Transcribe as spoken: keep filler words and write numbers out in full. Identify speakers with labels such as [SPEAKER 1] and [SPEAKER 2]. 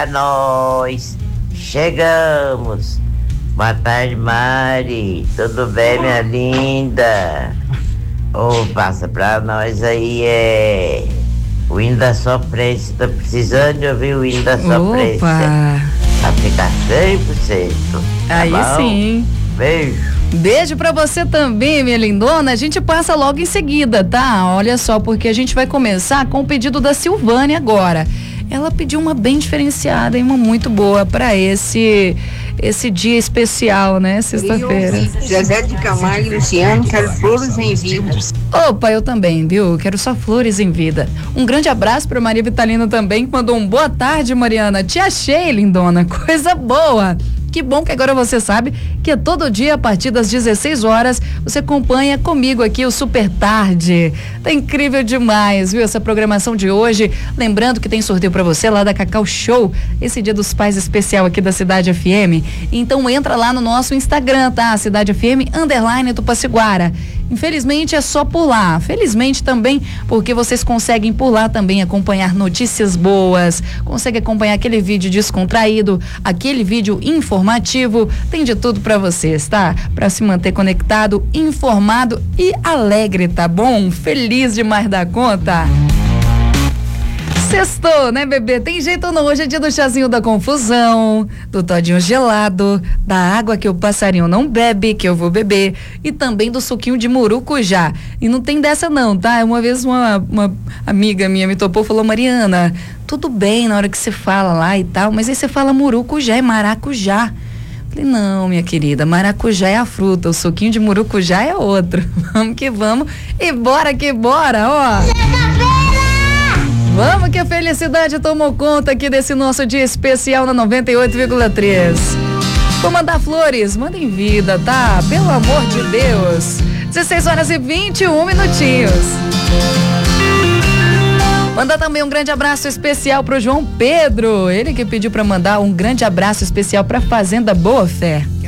[SPEAKER 1] pra nós. Chegamos. Boa tarde, Mari. Tudo bem, minha linda? Ô, oh, passa pra nós aí, é... o hino da sofrência. Tô precisando de ouvir o hino da sofrência.
[SPEAKER 2] Opa!
[SPEAKER 1] Pra ficar cem por cento. Tá
[SPEAKER 2] aí
[SPEAKER 1] bom?
[SPEAKER 2] Sim.
[SPEAKER 1] Beijo.
[SPEAKER 2] Beijo pra você também, minha lindona. A gente passa logo em seguida, tá? Olha só, porque a gente vai começar com o pedido da Silvânia agora. Ela pediu uma bem diferenciada e uma muito boa pra esse esse dia especial, né? Sexta-feira.
[SPEAKER 3] Zezé de Camargo e Luciano, quero flores em vida.
[SPEAKER 2] Opa, eu também, viu? Quero só flores em vida. Um grande abraço pra Maria Vitalina também, que mandou um boa tarde, Mariana. Te achei, lindona. Coisa boa. Que bom que agora você sabe que é todo dia a partir das dezesseis horas você acompanha comigo aqui o Super Tarde. Tá incrível demais, viu? Essa programação de hoje. Lembrando que tem sorteio pra você lá da Cacau Show, esse Dia dos Pais especial aqui da Cidade F M. Então entra lá no nosso Instagram, tá? Cidade F M underline Tupaciguara. Infelizmente é só por lá. Felizmente também, porque vocês conseguem por lá também acompanhar notícias boas, conseguem acompanhar aquele vídeo descontraído, aquele vídeo informativo, tem de tudo pra vocês, tá? Pra se manter conectado, informado e alegre, tá bom? Feliz demais da conta. Sextou, né, bebê? Tem jeito ou não? Hoje é dia do chazinho da confusão, do todinho gelado, da água que o passarinho não bebe, que eu vou beber, e também do suquinho de murucujá. E não tem dessa não, tá? Uma vez uma, uma amiga minha me topou e falou: Mariana, tudo bem na hora que você fala lá e tal, mas aí você fala murucujá, é maracujá. Falei: não, minha querida, maracujá é a fruta, o suquinho de murucujá é outro. Vamos que vamos e bora que bora, ó. Vamos que a felicidade tomou conta aqui desse nosso dia especial na noventa e oito vírgula três. Vou mandar flores, mandem vida, tá? Pelo amor de Deus. dezesseis horas e vinte e um minutinhos. Mandar também um grande abraço especial pro João Pedro. Ele que pediu pra mandar um grande abraço especial pra Fazenda Boa Fé.